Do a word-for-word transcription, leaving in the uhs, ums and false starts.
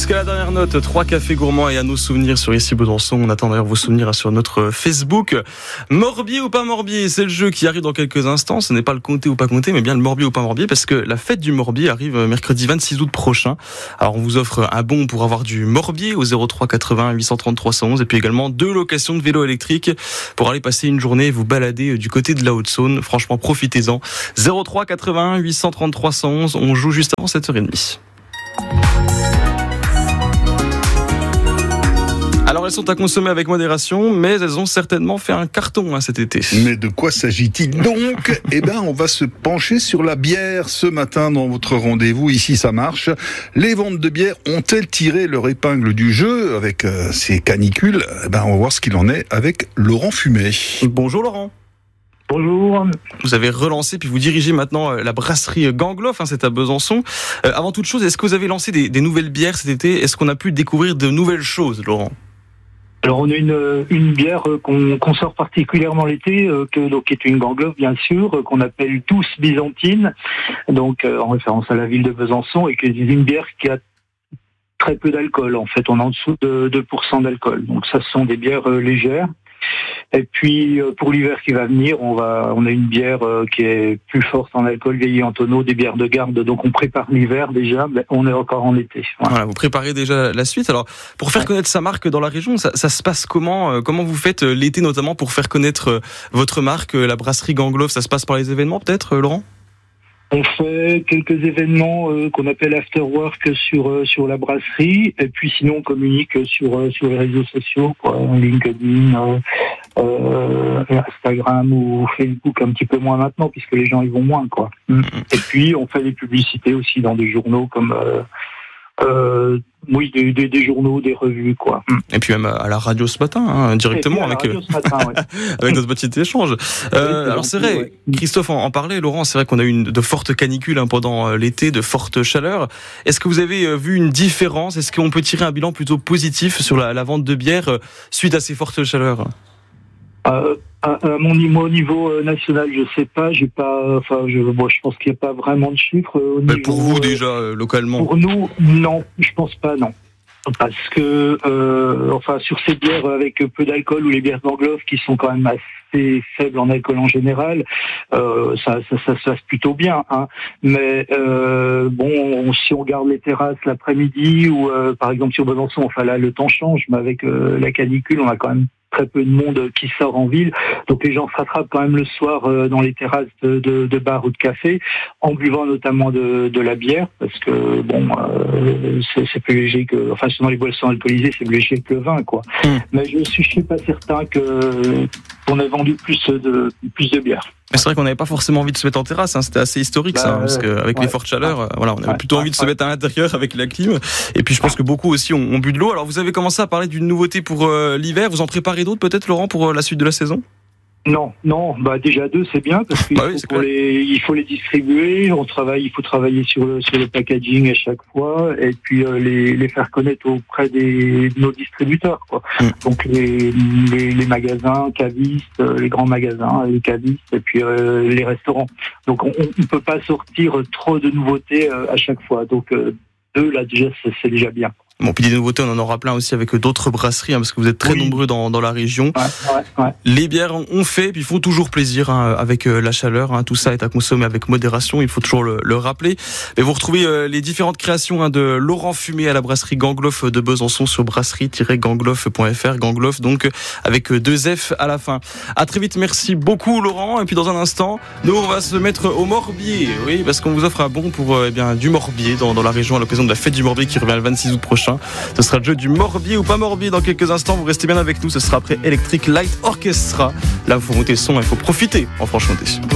Jusqu'à la dernière note, trois cafés gourmands et à nos souvenirs sur Ici Besançon. On attend d'ailleurs vos souvenirs sur notre Facebook. Morbier ou pas Morbier, c'est le jeu qui arrive dans quelques instants. Ce n'est pas le compter ou pas compter, mais bien le Morbier ou pas Morbier, parce que la fête du Morbier arrive mercredi vingt-six août prochain. Alors on vous offre un bon pour avoir du Morbier au zéro trois quatre-vingts huit cent trente trois cent onze et puis également deux locations de vélos électriques pour aller passer une journée et vous balader du côté de la Haute-Saône. Franchement, profitez-en. zéro trois quatre-vingts huit cent trente trois cent onze. On joue juste avant sept heures trente. Alors elles sont à consommer avec modération, mais elles ont certainement fait un carton hein, cet été. Mais de quoi s'agit-il donc ? Eh ben, on va se pencher sur la bière ce matin dans votre rendez-vous. Ici, ça marche. Les ventes de bière ont-elles tiré leur épingle du jeu avec euh, ces canicules ? Eh ben, on va voir ce qu'il en est avec Laurent Fumet. Bonjour Laurent. Bonjour. Vous avez relancé, puis vous dirigez maintenant la brasserie Gangloff, hein, c'est à Besançon. Euh, avant toute chose, est-ce que vous avez lancé des, des nouvelles bières cet été ? Est-ce qu'on a pu découvrir de nouvelles choses, Laurent ? Alors on a une, une bière qu'on, qu'on sort particulièrement l'été, euh, que, donc, qui est une Gangloff bien sûr, euh, qu'on appelle Douce Byzantine, donc euh, en référence à la ville de Besançon, et qui est une bière qui a très peu d'alcool. En fait, on est en dessous de deux pour cent d'alcool. Donc ça, ce sont des bières euh, légères. Et puis euh, pour l'hiver qui va venir, on va, on a une bière euh, qui est plus forte en alcool, vieillie en tonneau, des bières de garde. Donc on prépare l'hiver déjà, mais on est encore en été. Voilà. Voilà, vous préparez déjà la suite. Alors pour faire connaître sa marque dans la région, ça, ça se passe comment ? Comment vous faites l'été notamment pour faire connaître votre marque, la brasserie Gangloff ? Ça se passe par les événements peut-être, Laurent ? On fait quelques événements euh, qu'on appelle after work sur euh, sur la brasserie, et puis sinon on communique sur euh, sur les réseaux sociaux, quoi, LinkedIn, euh, euh, Instagram ou Facebook, un petit peu moins maintenant puisque les gens y vont moins, quoi. Mm. Et puis on fait des publicités aussi dans des journaux comme euh, euh, oui des, des, des journaux, des revues, quoi. Et puis même à la radio ce matin, hein, directement avec euh, matin, ouais. avec notre petit échange. Euh, oui, alors c'est vrai, ouais. Christophe en, en parlait, Laurent, c'est vrai qu'on a eu une, de fortes canicules hein, pendant l'été, de fortes chaleurs. Est-ce que vous avez vu une différence ? Est-ce qu'on peut tirer un bilan plutôt positif sur la, la vente de bière euh, suite à ces fortes chaleurs ? Euh, à, à mon niveau, au niveau national, je sais pas, j'ai pas, enfin, je, bon, je pense qu'il n'y a pas vraiment de chiffres. Au Mais niveau, pour vous déjà euh, localement. Pour nous, non, je pense pas, non, parce que, euh, enfin, sur ces bières avec peu d'alcool ou les bières Gangloff qui sont quand même assez faibles en alcool en général, euh, ça, ça, ça se passe plutôt bien, hein. Mais euh, bon, on, si on regarde les terrasses l'après-midi ou euh, par exemple sur Besançon, enfin là le temps change, mais avec euh, la canicule, on a quand même très peu de monde qui sort en ville, donc les gens se rattrapent quand même le soir euh, dans les terrasses de, de, de bars ou de cafés, en buvant notamment de, de la bière, parce que bon, euh, c'est, c'est plus léger que, enfin, dans les boissons alcoolisées, c'est plus léger que le vin, quoi. Mmh. Mais je suis, je suis pas certain que qu'on ait vendu plus de plus de bière. Mais c'est vrai qu'on n'avait pas forcément envie de se mettre en terrasse, hein. C'était assez historique bah, ça, hein, parce qu'avec ouais, les fortes chaleurs, ouais, voilà, on avait ouais, plutôt ouais, envie de ouais. se mettre à l'intérieur avec la clim. Et puis je pense que beaucoup aussi ont, ont bu de l'eau. Alors vous avez commencé à parler d'une nouveauté pour euh, l'hiver. Vous en préparez d'autres peut-être, Laurent, pour euh, la suite de la saison ? Non, non, bah déjà deux c'est bien parce qu'il bah oui, faut les, il faut les distribuer. On travaille, il faut travailler sur le sur le packaging à chaque fois et puis euh, les les faire connaître auprès des de nos distributeurs, quoi. Mm. Donc les, les les magasins, cavistes, les grands magasins, les cavistes et puis euh, les restaurants. Donc on ne peut pas sortir trop de nouveautés euh, à chaque fois. Donc euh, deux là déjà c'est, c'est déjà bien. Bon, puis des nouveautés, on en aura plein aussi avec d'autres brasseries, hein, parce que vous êtes très oui. nombreux dans, dans la région. Ouais, ouais, ouais. Les bières ont fait, puis font toujours plaisir hein, avec euh, la chaleur. Hein, tout ça est à consommer avec modération, il faut toujours le, le rappeler. Mais vous retrouvez euh, les différentes créations hein, de Laurent Fumet à la brasserie Gangloff de Besançon sur brasserie tiret gangloff point f r. Gangloff, donc avec deux F à la fin. À très vite, merci beaucoup Laurent. Et puis dans un instant, nous on va se mettre au Morbier, oui, parce qu'on vous offre un bon pour euh, eh bien du Morbier dans, dans la région à l'occasion de la fête du Morbier qui revient le vingt-six août prochain. Ce sera le jeu du Morbier ou pas Morbier dans quelques instants. Vous restez bien avec nous. Ce sera après Electric Light Orchestra. Là, il faut monter le son, il faut profiter en Franche-Comté.